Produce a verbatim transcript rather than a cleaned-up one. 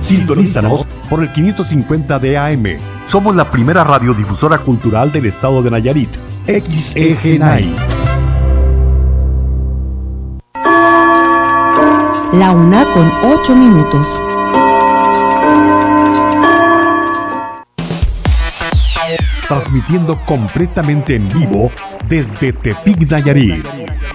Sintonízanos por el quinientos cincuenta de A M. Somos la primera radiodifusora cultural del estado de Nayarit. X E G Nai. La una con ocho minutos. Transmitiendo completamente en vivo desde Tepic, Nayarit.